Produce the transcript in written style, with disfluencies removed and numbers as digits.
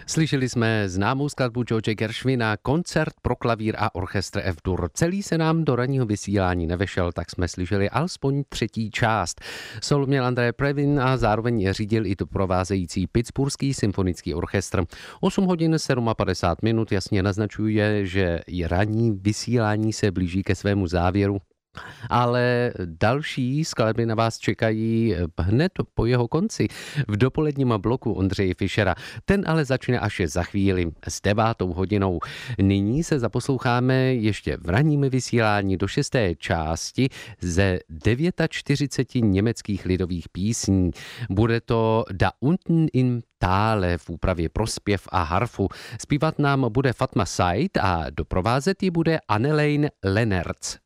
Slyšeli jsme známou skladbu George Gershwina, koncert pro klavír a orchestr F-dur. Celý se nám do ranního vysílání nevešel, tak jsme slyšeli alespoň třetí část. Solo měl André Previn a zároveň řídil i doprovázející Pittsburghský symfonický orchestr. 8 hodin 57 minut jasně naznačuje, že i ranní vysílání se blíží ke svému závěru. Ale další skladby na vás čekají hned po jeho konci v dopoledním bloku Ondřeje Fischera. Ten ale začne až za chvíli s 9. hodinou. Nyní se zaposloucháme ještě v ranním vysílání do 6. části ze 49 německých lidových písní. Bude to Da unten im Tále v úpravě pro zpěv a harfu. Zpívat nám bude Fatma Said a doprovázet ji bude Annelene Lennertz.